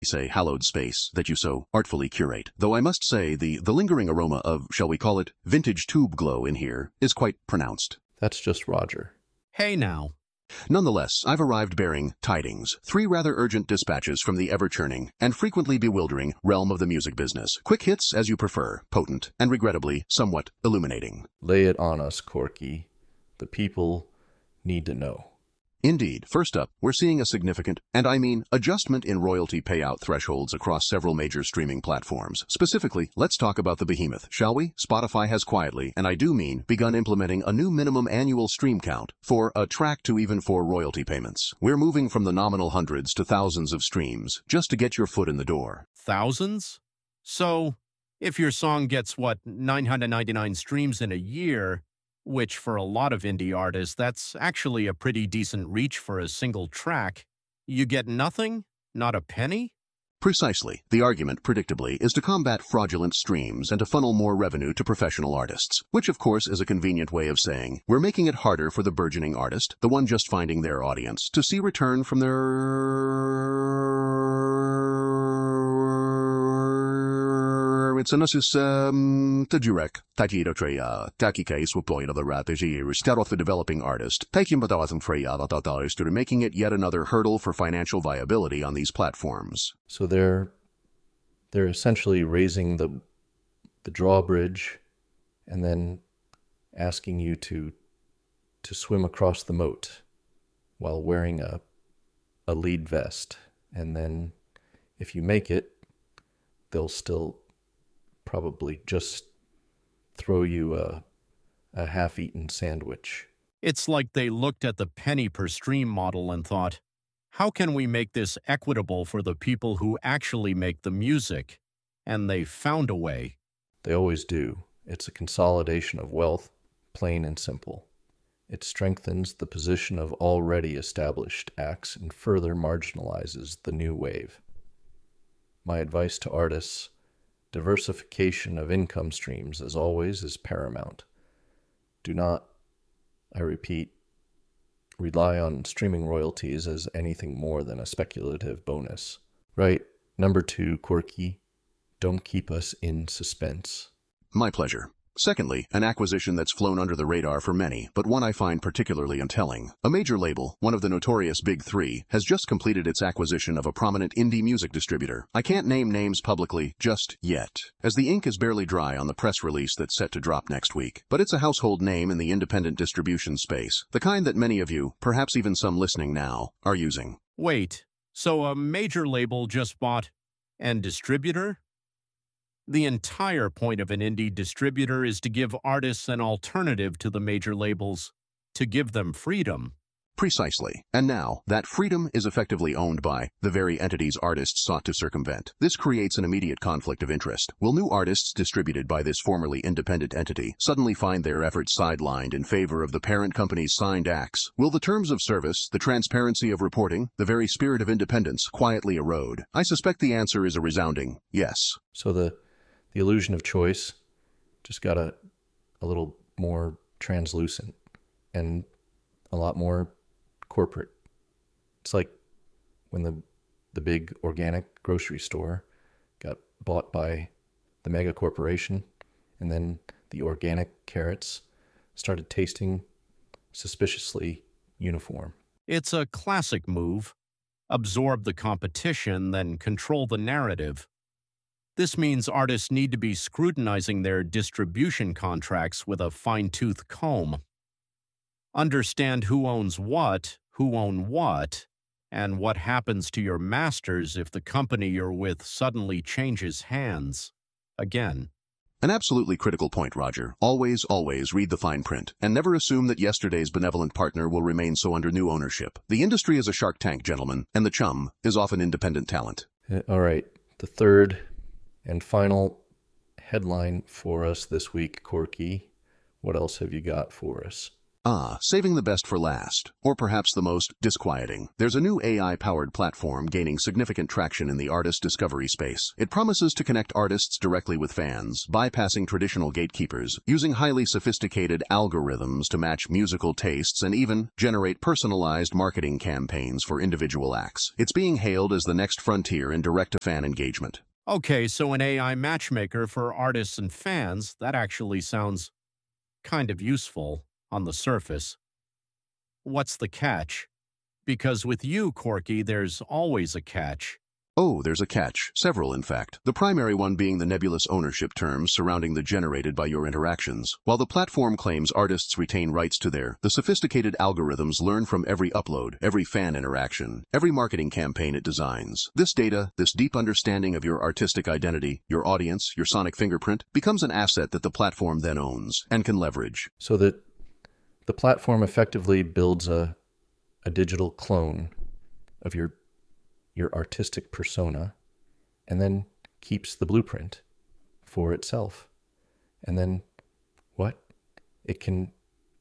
say, hallowed space that you so artfully curate. Though I must say the lingering aroma of, shall we call it, vintage tube glow in here is quite pronounced. That's just Roger. Hey now. Nonetheless, I've arrived bearing tidings, 3 rather urgent dispatches from the ever-churning and frequently bewildering realm of the music business. Quick hits as you prefer, potent, and regrettably somewhat illuminating. Lay it on us, Corky. The people need to know. Indeed, first up, we're seeing a significant, and I mean adjustment in royalty payout thresholds across several major streaming platforms. Specifically, let's talk about the behemoth, shall we? Spotify has quietly, and I do mean, begun implementing a new minimum annual stream count for a track to even for royalty payments. We're moving from the nominal hundreds to thousands of streams, just to get your foot in the door. Thousands? So, if your song gets, 999 streams in a year, which for a lot of indie artists, that's actually a pretty decent reach for a single track, you get nothing? Not a penny? Precisely. The argument, predictably, is to combat fraudulent streams and to funnel more revenue to professional artists, which of course is a convenient way of saying we're making it harder for the burgeoning artist, the one just finding their audience, to see return from It's anasis tajurek tajiro treya takike swaploid of the rataji start off the developing artist taking $1,000 to making it yet another hurdle for financial viability on these platforms. So they're essentially raising the drawbridge and then asking you to swim across the moat while wearing a lead vest, and then if you make it, they'll still probably just throw you a half-eaten sandwich. It's like they looked at the penny per stream model and thought, how can we make this equitable for the people who actually make the music? And they found a way. They always do. It's a consolidation of wealth, plain and simple. It strengthens the position of already established acts and further marginalizes the new wave. My advice to artists: diversification of income streams, as always, is paramount. Do not, I repeat, rely on streaming royalties as anything more than a speculative bonus. Right, number 2, Corky, don't keep us in suspense. My pleasure. Secondly, an acquisition that's flown under the radar for many, but one I find particularly telling. A major label, one of the notorious Big Three, has just completed its acquisition of a prominent indie music distributor. I can't name names publicly just yet, as the ink is barely dry on the press release that's set to drop next week. But it's a household name in the independent distribution space, the kind that many of you, perhaps even some listening now, are using. Wait, so a major label just bought and distributor? The entire point of an indie distributor is to give artists an alternative to the major labels, to give them freedom. Precisely. And now, that freedom is effectively owned by the very entities artists sought to circumvent. This creates an immediate conflict of interest. Will new artists distributed by this formerly independent entity suddenly find their efforts sidelined in favor of the parent company's signed acts? Will the terms of service, the transparency of reporting, the very spirit of independence quietly erode? I suspect the answer is a resounding yes. So the illusion of choice just got a little more translucent and a lot more corporate. It's like when the big organic grocery store got bought by the mega corporation, and then the organic carrots started tasting suspiciously uniform. It's a classic move. Absorb the competition, then control the narrative. This means artists need to be scrutinizing their distribution contracts with a fine-tooth comb. Understand who owns what, who own what, and what happens to your masters if the company you're with suddenly changes hands. Again. An absolutely critical point, Roger. Always, always read the fine print, and never assume that yesterday's benevolent partner will remain so under new ownership. The industry is a shark tank, gentlemen, and the chum is often independent talent. All right, the third and final headline for us this week, Corky. What else have you got for us? Saving the best for last, or perhaps the most disquieting. There's a new AI-powered platform gaining significant traction in the artist discovery space. It promises to connect artists directly with fans, bypassing traditional gatekeepers, using highly sophisticated algorithms to match musical tastes and even generate personalized marketing campaigns for individual acts. It's being hailed as the next frontier in direct-to-fan engagement. Okay, so an AI matchmaker for artists and fans, that actually sounds kind of useful on the surface. What's the catch? Because with you, Corky, there's always a catch. Oh, there's a catch. Several, in fact. The primary one being the nebulous ownership terms surrounding the generated by your interactions. While the platform claims artists retain rights to the sophisticated algorithms learn from every upload, every fan interaction, every marketing campaign it designs. This data, this deep understanding of your artistic identity, your audience, your sonic fingerprint, becomes an asset that the platform then owns and can leverage. So that the platform effectively builds a digital clone of your artistic persona and then keeps the blueprint for itself. And then what? It can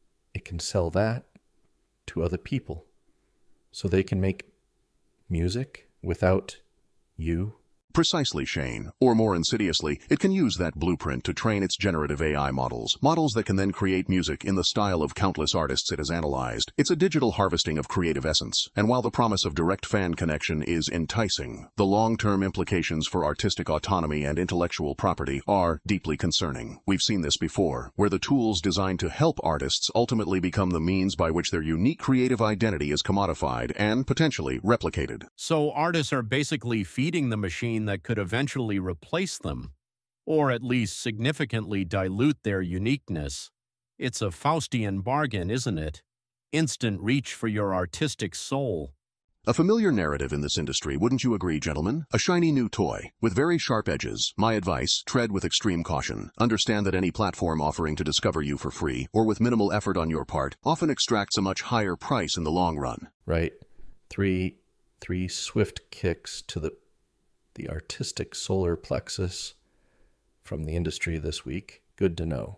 sell that to other people so they can make music without you. Precisely, Shane. Or more insidiously, it can use that blueprint to train its generative AI models that can then create music in the style of countless artists it has analyzed. It's a digital harvesting of creative essence. And while the promise of direct fan connection is enticing, the long-term implications for artistic autonomy and intellectual property are deeply concerning. We've seen this before, where the tools designed to help artists ultimately become the means by which their unique creative identity is commodified and potentially replicated. So artists are basically feeding the machine that could eventually replace them, or at least significantly dilute their uniqueness. It's a Faustian bargain, isn't it? Instant reach for your artistic soul. A familiar narrative in this industry, wouldn't you agree, gentlemen? A shiny new toy, with very sharp edges. My advice, tread with extreme caution. Understand that any platform offering to discover you for free, or with minimal effort on your part, often extracts a much higher price in the long run. Right. Three swift kicks to the artistic solar plexus from the industry this week. Good to know.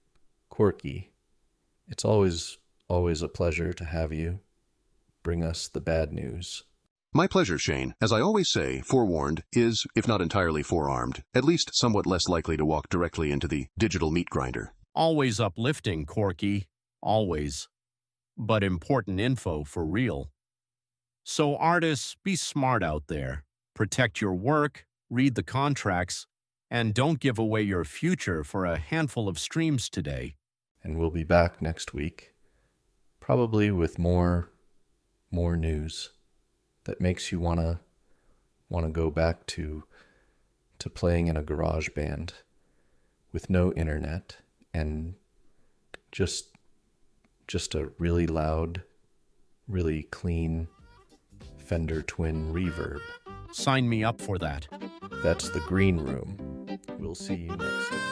Corky, it's always a pleasure to have you bring us the bad news. My pleasure, Shane. As I always say, forewarned is, if not entirely forearmed, at least somewhat less likely to walk directly into the digital meat grinder. Always uplifting, Corky. Always. But important info for real. So artists, be smart out there. Protect your work, read the contracts, and don't give away your future for a handful of streams today. And we'll be back next week, probably with more news that makes you wanna go back to playing in a garage band with no internet and just a really loud, really clean Fender Twin reverb. Sign me up for that. That's the Green Room. We'll see you next time.